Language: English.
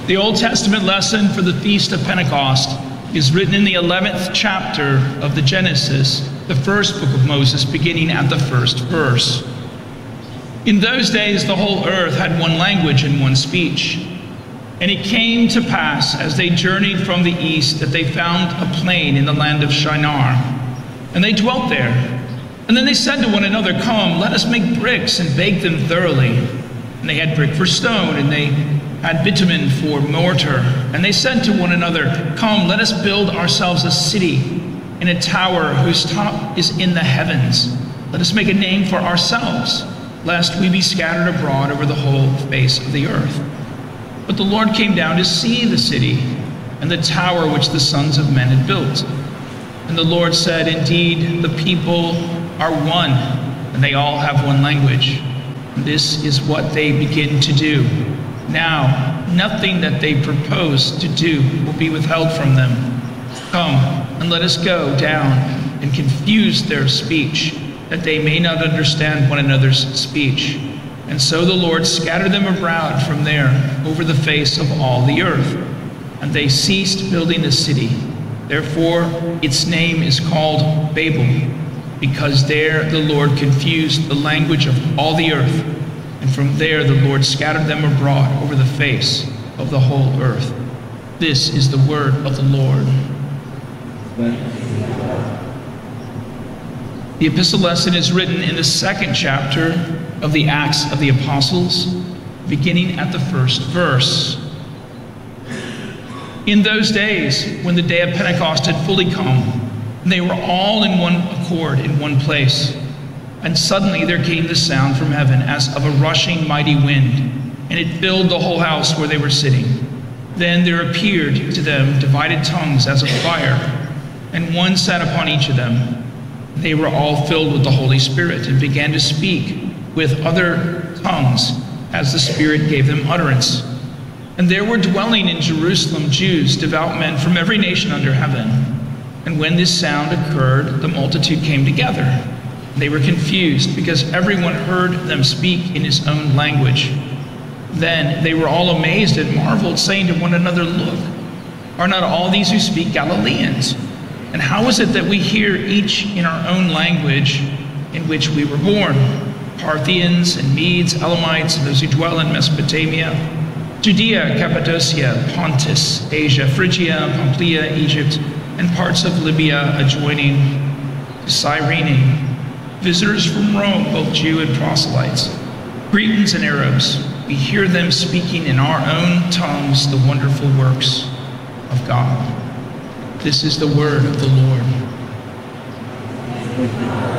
The Old Testament lesson for the Feast of Pentecost is written in the 11th chapter of the Genesis, the first book of Moses, beginning at the first verse. In those days, the whole earth had one language and one speech. And it came to pass, as they journeyed from the east, that they found a plain in the land of Shinar. And they dwelt there. And then they said to one another, "Come, let us make bricks and bake them thoroughly." And they had brick for stone, and they had bitumen for mortar. And they said to one another, "Come, let us build ourselves a city and a tower whose top is in the heavens. Let us make a name for ourselves, lest we be scattered abroad over the whole face of the earth." But the Lord came down to see the city and the tower which the sons of men had built. And the Lord said, "Indeed, the people are one, and they all have one language. And this is what they begin to do. Now, nothing that they propose to do will be withheld from them. Come, and let us go down and confuse their speech, that they may not understand one another's speech." And so the Lord scattered them abroad from there over the face of all the earth. And they ceased building the city. Therefore its name is called Babel, because there the Lord confused the language of all the earth. And from there the Lord scattered them abroad over the face of the whole earth. This is the word of the Lord. The epistle lesson is written in the second chapter of the Acts of the Apostles, beginning at the first verse. In those days, when the day of Pentecost had fully come, they were all in one accord in one place. And suddenly there came the sound from heaven as of a rushing mighty wind, and it filled the whole house where they were sitting. Then there appeared to them divided tongues as of fire, and one sat upon each of them. They were all filled with the Holy Spirit and began to speak with other tongues as the Spirit gave them utterance. And there were dwelling in Jerusalem Jews, devout men from every nation under heaven. And when this sound occurred, the multitude came together. They were confused because everyone heard them speak in his own language. Then they were all amazed and marveled, saying to one another, "Look, are not all these who speak Galileans? And how is it that we hear each in our own language in which we were born? Parthians and Medes, Elamites, and those who dwell in Mesopotamia, Judea, Cappadocia, Pontus, Asia, Phrygia, Pamphylia, Egypt, and parts of Libya adjoining to Cyrene, visitors from Rome, both Jew and proselytes, Cretans and Arabs, we hear them speaking in our own tongues the wonderful works of God." This is the word of the Lord.